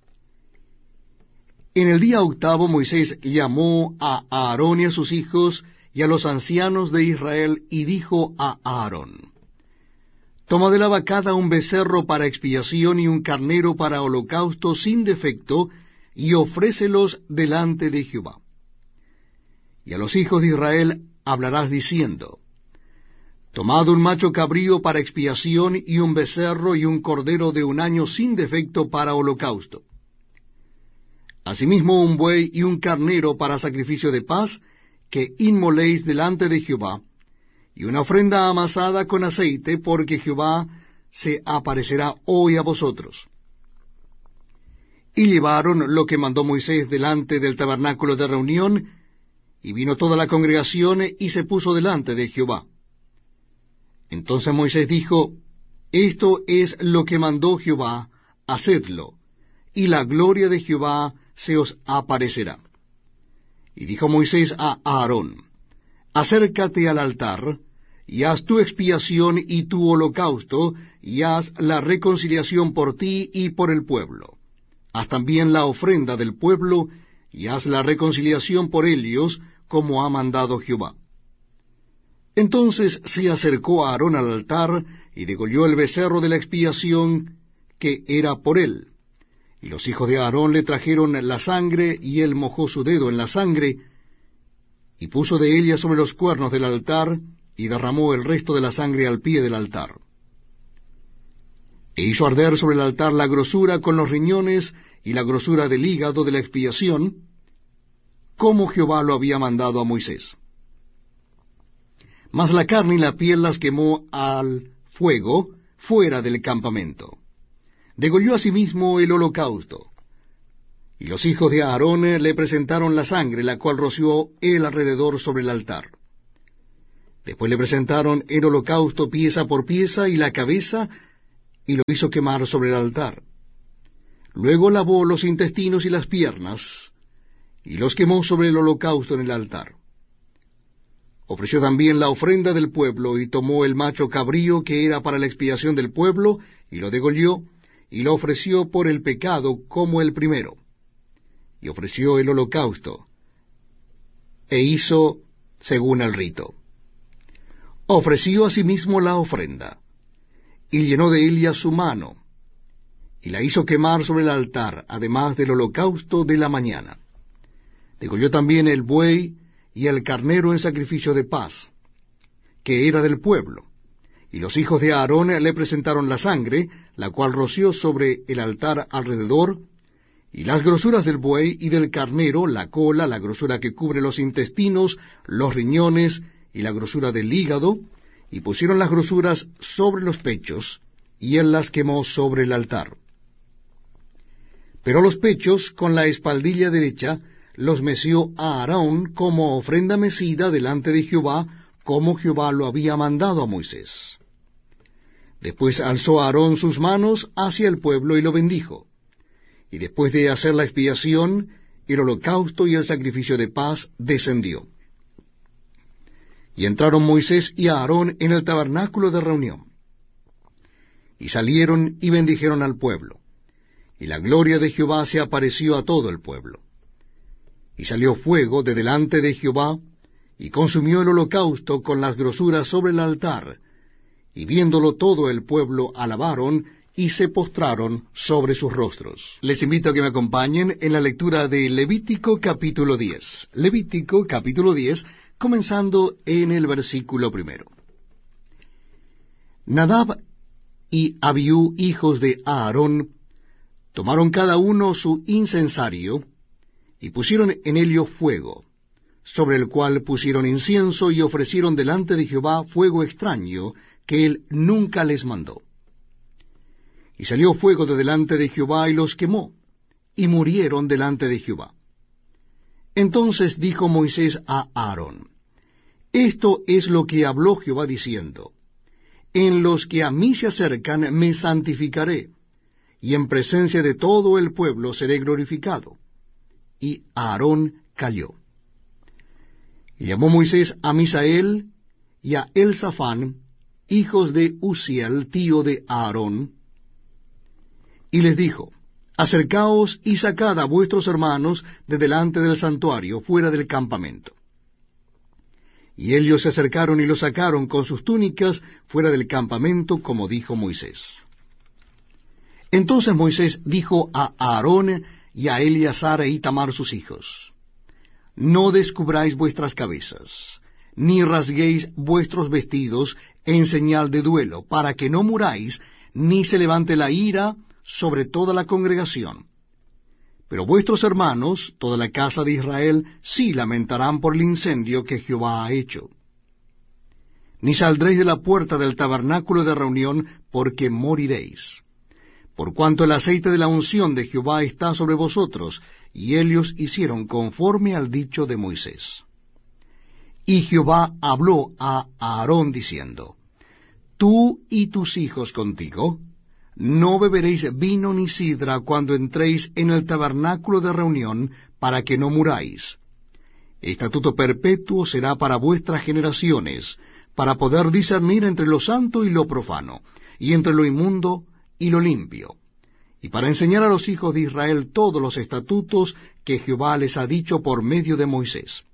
En el día 8 Moisés llamó a Aarón y a sus hijos y a los ancianos de Israel, y dijo a Aarón: Toma de la vacada un becerro para expiación y un carnero para holocausto sin defecto, y ofrécelos delante de Jehová. Y a los hijos de Israel hablarás diciendo: Tomad un macho cabrío para expiación, y un becerro y un cordero de 1 año sin defecto para holocausto. Asimismo un buey y un carnero para sacrificio de paz, que inmoléis delante de Jehová, y una ofrenda amasada con aceite, porque Jehová se aparecerá hoy a vosotros. Y llevaron lo que mandó Moisés delante del tabernáculo de reunión, y vino toda la congregación, y se puso delante de Jehová. Entonces Moisés dijo: Esto es lo que mandó Jehová, hacedlo, y la gloria de Jehová se os aparecerá. Y dijo Moisés a Aarón: Acércate al altar, y haz tu expiación y tu holocausto, y haz la reconciliación por ti y por el pueblo. Haz también la ofrenda del pueblo, y haz la reconciliación por ellos, como ha mandado Jehová. Entonces se acercó Aarón al altar, y degolló el becerro de la expiación, que era por él. Y los hijos de Aarón le trajeron la sangre, y él mojó su dedo en la sangre, y puso de ella sobre los cuernos del altar, y derramó el resto de la sangre al pie del altar. E hizo arder sobre el altar la grosura con los riñones, y la grosura del hígado de la expiación, como Jehová lo había mandado a Moisés. Mas la carne y la piel las quemó al fuego fuera del campamento. Degolló asimismo el holocausto, Y los hijos de Aarón le presentaron la sangre, la cual roció él alrededor sobre el altar. Después le presentaron el holocausto pieza por pieza y la cabeza, y lo hizo quemar sobre el altar. Luego lavó los intestinos y las piernas, y los quemó sobre el holocausto en el altar. Ofreció también la ofrenda del pueblo, y tomó el macho cabrío que era para la expiación del pueblo, y lo degolló, y lo ofreció por el pecado como el primero. Y ofreció el holocausto, e hizo según el rito. Ofreció asimismo la ofrenda, y llenó de ella su mano, y la hizo quemar sobre el altar, además del holocausto de la mañana. Degolló también el buey y el carnero en sacrificio de paz, que era del pueblo. Y los hijos de Aarón le presentaron la sangre, la cual roció sobre el altar alrededor, y las grosuras del buey y del carnero, la cola, la grosura que cubre los intestinos, los riñones y la grosura del hígado, y pusieron las grosuras sobre los pechos, y él las quemó sobre el altar. Pero los pechos, con la espaldilla derecha, los meció a Aarón como ofrenda mecida delante de Jehová, como Jehová lo había mandado a Moisés. Después alzó Aarón sus manos hacia el pueblo y lo bendijo. Y después de hacer la expiación, el holocausto y el sacrificio de paz, descendió. Y entraron Moisés y Aarón en el tabernáculo de reunión. Y salieron y bendijeron al pueblo. Y la gloria de Jehová se apareció a todo el pueblo. Y salió fuego de delante de Jehová, y consumió el holocausto con las grosuras sobre el altar. Y viéndolo todo el pueblo alabaron, y se postraron sobre sus rostros. Les invito a que me acompañen en la lectura de Levítico capítulo 10. Levítico capítulo 10, comenzando en el versículo 1. Nadab y Abiú, hijos de Aarón, tomaron cada uno su incensario, y pusieron en ello fuego, sobre el cual pusieron incienso, y ofrecieron delante de Jehová fuego extraño, que él nunca les mandó. Y salió fuego de delante de Jehová, y los quemó, y murieron delante de Jehová. Entonces dijo Moisés a Aarón: Esto es lo que habló Jehová diciendo: En los que a mí se acercan me santificaré, y en presencia de todo el pueblo seré glorificado. Y Aarón calló. Y llamó Moisés a Misael y a Elzafán, hijos de Uziel, tío de Aarón, y les dijo: Acercaos y sacad a vuestros hermanos de delante del santuario, fuera del campamento. Y ellos se acercaron y los sacaron con sus túnicas fuera del campamento, como dijo Moisés. Entonces Moisés dijo a Aarón y a Eleazar e Itamar sus hijos: No descubráis vuestras cabezas, ni rasguéis vuestros vestidos en señal de duelo, para que no muráis, ni se levante la ira sobre toda la congregación. Pero vuestros hermanos, toda la casa de Israel, sí lamentarán por el incendio que Jehová ha hecho. Ni saldréis de la puerta del tabernáculo de reunión, porque moriréis. Por cuanto el aceite de la unción de Jehová está sobre vosotros, y ellos hicieron conforme al dicho de Moisés. Y Jehová habló a Aarón diciendo: Tú y tus hijos contigo no beberéis vino ni sidra cuando entréis en el tabernáculo de reunión, para que no muráis. Estatuto perpetuo será para vuestras generaciones, para poder discernir entre lo santo y lo profano, y entre lo inmundo y lo limpio, y para enseñar a los hijos de Israel todos los estatutos que Jehová les ha dicho por medio de Moisés.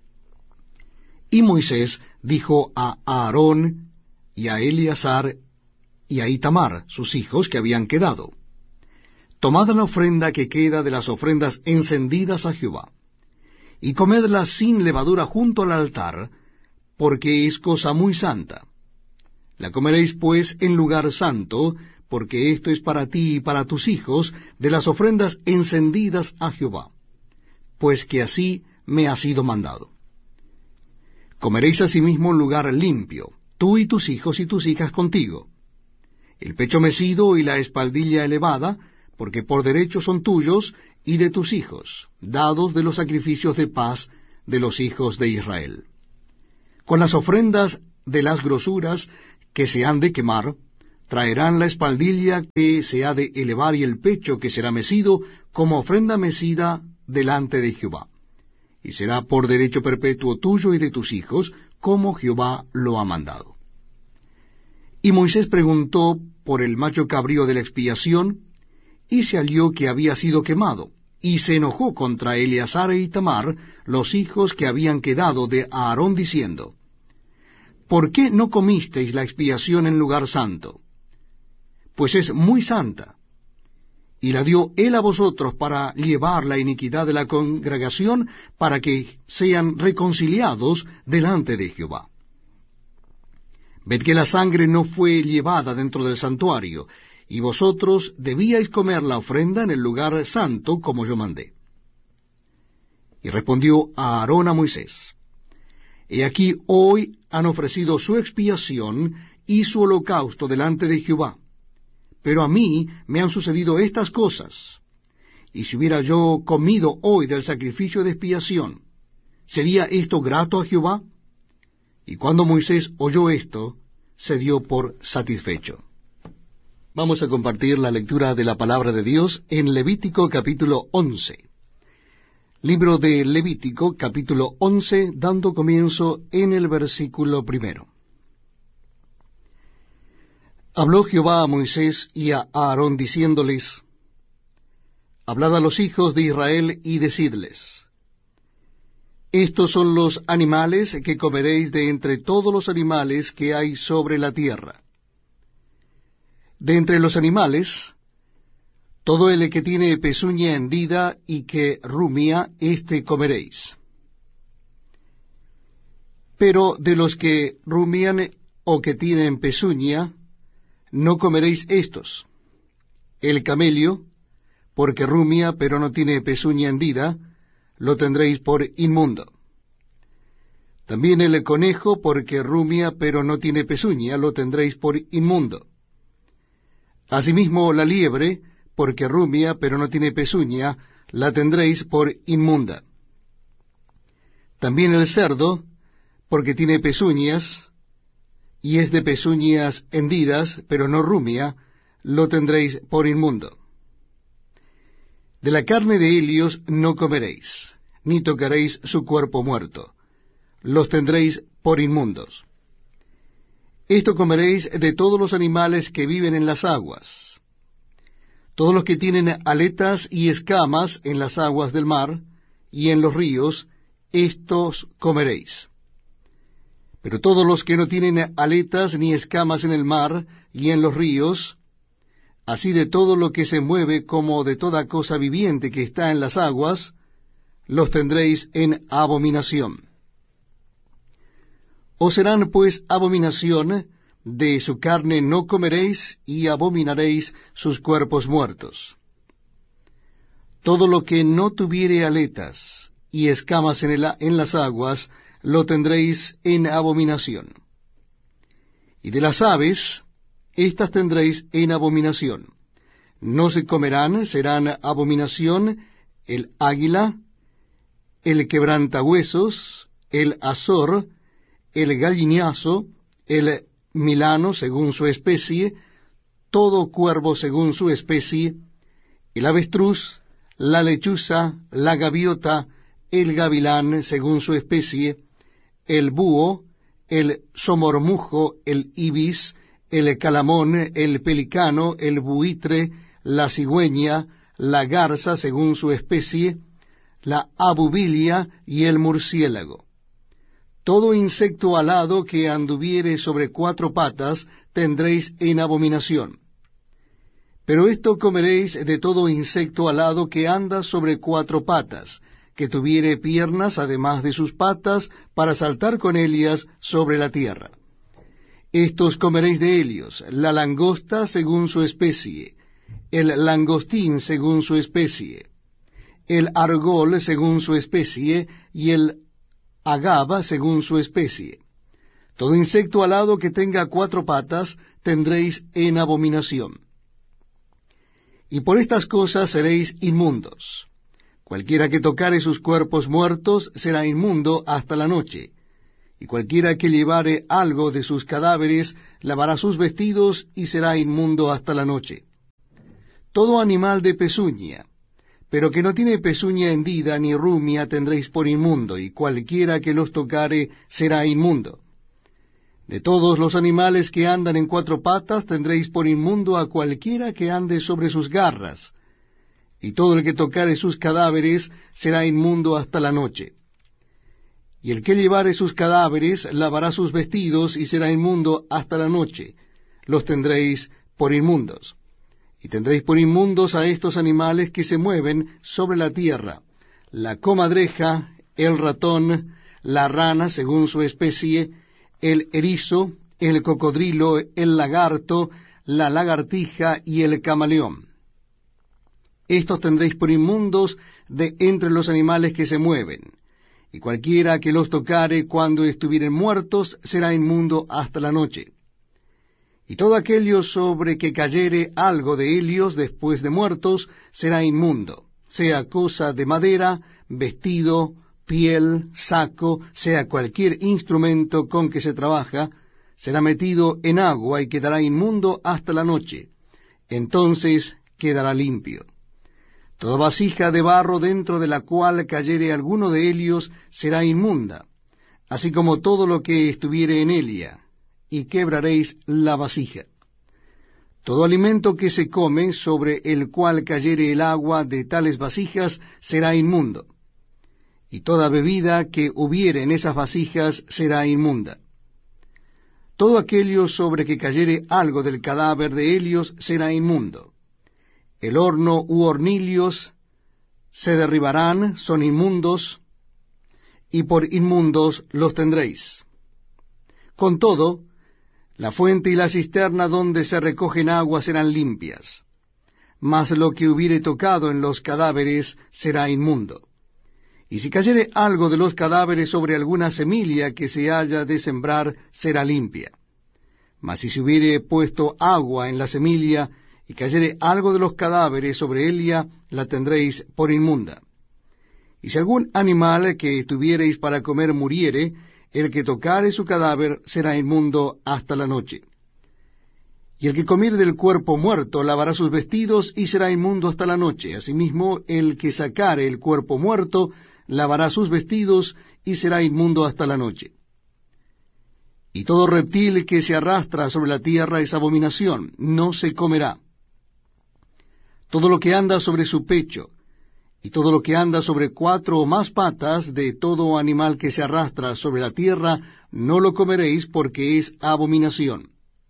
Y Moisés dijo a Aarón y a Eleazar y a Itamar, sus hijos que habían quedado: Tomad la ofrenda que queda de las ofrendas encendidas a Jehová, y comedla sin levadura junto al altar, porque es cosa muy santa. La comeréis pues en lugar santo, porque esto es para ti y para tus hijos de las ofrendas encendidas a Jehová, pues que así me ha sido mandado. Comeréis asimismo en lugar limpio, tú y tus hijos y tus hijas contigo. El pecho mecido y la espaldilla elevada, porque por derecho son tuyos y de tus hijos, dados de los sacrificios de paz de los hijos de Israel. Con las ofrendas de las grosuras que se han de quemar, traerán la espaldilla que se ha de elevar y el pecho que será mecido como ofrenda mecida delante de Jehová. Y será por derecho perpetuo tuyo y de tus hijos, como Jehová lo ha mandado. Y Moisés preguntó por el macho cabrío de la expiación, y se halló que había sido quemado, y se enojó contra Eleazar e Itamar, los hijos que habían quedado de Aarón, diciendo, ¿por qué no comisteis la expiación en lugar santo? Pues es muy santa, y la dio él a vosotros para llevar la iniquidad de la congregación, para que sean reconciliados delante de Jehová. Ved que la sangre no fue llevada dentro del santuario, y vosotros debíais comer la ofrenda en el lugar santo, como yo mandé. Y respondió Aarón a Moisés, he aquí hoy han ofrecido su expiación y su holocausto delante de Jehová, pero a mí me han sucedido estas cosas. Y si hubiera yo comido hoy del sacrificio de expiación, ¿sería esto grato a Jehová? Y cuando Moisés oyó esto, se dio por satisfecho. Vamos a compartir la lectura de la palabra de Dios en Levítico capítulo 11. Libro de Levítico capítulo 11, dando comienzo en el versículo 1. Habló Jehová a Moisés y a Aarón diciéndoles, hablad a los hijos de Israel y decidles, estos son los animales que comeréis de entre todos los animales que hay sobre la tierra. De entre los animales, todo el que tiene pezuña hendida y que rumia, éste comeréis. Pero de los que rumian o que tienen pezuña, no comeréis estos. El camello, porque rumia pero no tiene pezuña hendida, lo tendréis por inmundo. También el conejo, porque rumia pero no tiene pezuña, lo tendréis por inmundo. Asimismo la liebre, porque rumia pero no tiene pezuña, la tendréis por inmunda. También el cerdo, porque tiene pezuñas, y es de pezuñas hendidas, pero no rumia, lo tendréis por inmundo. De la carne de ellos no comeréis, ni tocaréis su cuerpo muerto, los tendréis por inmundos. Esto comeréis de todos los animales que viven en las aguas. Todos los que tienen aletas y escamas en las aguas del mar y en los ríos, estos comeréis. Pero todos los que no tienen aletas ni escamas en el mar y en los ríos, así de todo lo que se mueve como de toda cosa viviente que está en las aguas, los tendréis en abominación. Os serán pues abominación, de su carne no comeréis, y abominaréis sus cuerpos muertos. Todo lo que no tuviere aletas y escamas en las aguas, lo tendréis en abominación. Y de las aves, éstas tendréis en abominación. No se comerán, serán abominación, el águila, el quebrantahuesos, el azor, el gallinazo, el milano según su especie, todo cuervo según su especie, el avestruz, la lechuza, la gaviota, el gavilán según su especie, el búho, el somormujo, el ibis, el calamón, el pelicano, el buitre, la cigüeña, la garza según su especie, la abubilia y el murciélago. Todo insecto alado que anduviere sobre 4 patas tendréis en abominación. Pero esto comeréis de todo insecto alado que anda sobre 4 patas, que tuviere piernas además de sus patas, para saltar con ellas sobre la tierra. Estos comeréis de ellos, la langosta según su especie, el langostín según su especie, el argol según su especie, y el agaba según su especie. Todo insecto alado que tenga 4 patas tendréis en abominación. y por estas cosas seréis inmundos. Cualquiera que tocare sus cuerpos muertos será inmundo hasta la noche, y cualquiera que llevare algo de sus cadáveres lavará sus vestidos y será inmundo hasta la noche. Todo animal de pezuña, pero que no tiene pezuña hendida ni rumia tendréis por inmundo, y cualquiera que los tocare será inmundo. De todos los animales que andan en cuatro patas tendréis por inmundo a cualquiera que ande sobre sus garras, y todo el que tocare sus cadáveres será inmundo hasta la noche. Y el que llevare sus cadáveres lavará sus vestidos y será inmundo hasta la noche. Los tendréis por inmundos. Y tendréis por inmundos a estos animales que se mueven sobre la tierra: la comadreja, el ratón, la rana según su especie, el erizo, el cocodrilo, el lagarto, la lagartija y el camaleón. Estos tendréis por inmundos de entre los animales que se mueven, y cualquiera que los tocare cuando estuvieren muertos será inmundo hasta la noche. Y todo aquello sobre que cayere algo de ellos después de muertos será inmundo, sea cosa de madera, vestido, piel, saco, sea cualquier instrumento con que se trabaja, será metido en agua y quedará inmundo hasta la noche. Entonces quedará limpio. Toda vasija de barro dentro de la cual cayere alguno de ellos será inmunda, así como todo lo que estuviere en ella, y quebraréis la vasija. Todo alimento que se come sobre el cual cayere el agua de tales vasijas será inmundo, y toda bebida que hubiere en esas vasijas será inmunda. Todo aquello sobre que cayere algo del cadáver de ellos será inmundo. El horno u hornillos se derribarán, son inmundos, y por inmundos los tendréis. Con todo, la fuente y la cisterna donde se recogen aguas serán limpias, mas lo que hubiere tocado en los cadáveres será inmundo. Y si cayere algo de los cadáveres sobre alguna semilla que se haya de sembrar, será limpia. Mas si se hubiere puesto agua en la semilla, y cayere algo de los cadáveres sobre ella, la tendréis por inmunda. Y si algún animal que tuviereis para comer muriere, el que tocare su cadáver será inmundo hasta la noche. Y el que comiere del cuerpo muerto lavará sus vestidos y será inmundo hasta la noche. Asimismo, el que sacare el cuerpo muerto lavará sus vestidos y será inmundo hasta la noche. Y todo reptil que se arrastra sobre la tierra es abominación, no se comerá. Todo lo que anda sobre su pecho, y todo lo que anda sobre cuatro o más patas, de todo animal que se arrastra sobre la tierra, no lo comeréis, porque es abominación.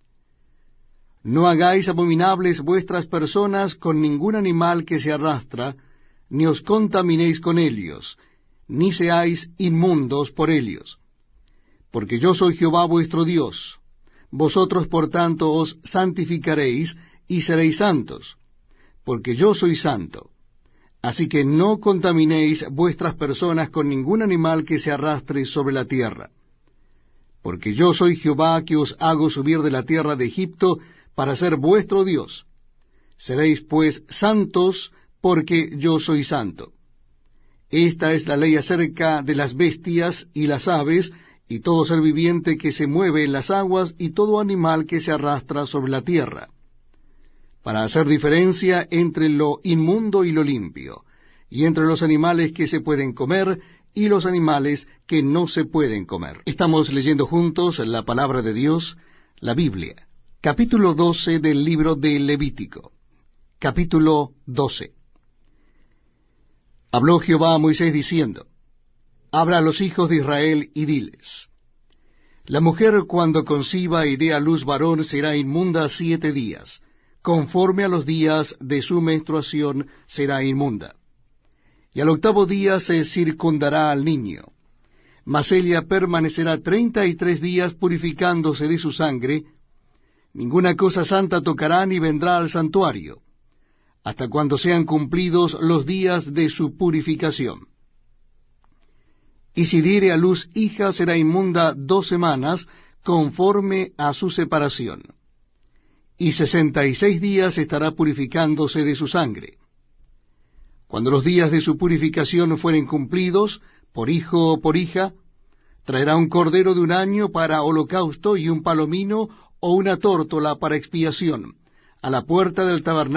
No hagáis abominables vuestras personas con ningún animal que se arrastra, ni os contaminéis con ellos, ni seáis inmundos por ellos. Porque yo soy Jehová vuestro Dios. Vosotros por tanto os santificaréis, y seréis santos, porque yo soy santo. Así que no contaminéis vuestras personas con ningún animal que se arrastre sobre la tierra. Porque yo soy Jehová que os hago subir de la tierra de Egipto para ser vuestro Dios. Seréis pues santos, porque yo soy santo. Esta es la ley acerca de las bestias y las aves, y todo ser viviente que se mueve en las aguas, y todo animal que se arrastra sobre la tierra, para hacer diferencia entre lo inmundo y lo limpio, y entre los animales que se pueden comer y los animales que no se pueden comer. Estamos leyendo juntos la palabra de Dios, la Biblia. Capítulo 12 del libro de Levítico. Capítulo 12. Habló Jehová a Moisés diciendo: Habla a los hijos de Israel y diles: La mujer cuando conciba y dé a luz varón será inmunda 7 días. Conforme a los días de su menstruación será inmunda. Y al 8º día se circundará al niño. Mas ella permanecerá 33 días purificándose de su sangre. Ninguna cosa santa tocará ni vendrá al santuario, hasta cuando sean cumplidos los días de su purificación. Y si diere a luz hija será inmunda 2 semanas, conforme a su separación. y 66 días estará purificándose de su sangre. Cuando los días de su purificación fueren cumplidos, por hijo o por hija, traerá un cordero de un año para holocausto y un palomino o una tórtola para expiación, a la puerta del tabernáculo